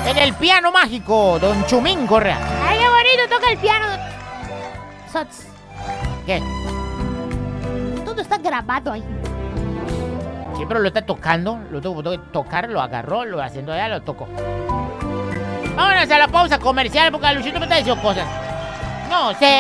En el piano mágico, don Chumín Correa. Ay, qué bonito toca el piano. Sots, ¿Qué? todo está grabado ahí. Sí, pero lo está tocando. Lo tengo que tocar, lo agarró, lo haciendo allá, lo tocó. Vámonos a la pausa comercial porque a Luchito me está diciendo cosas. No sé.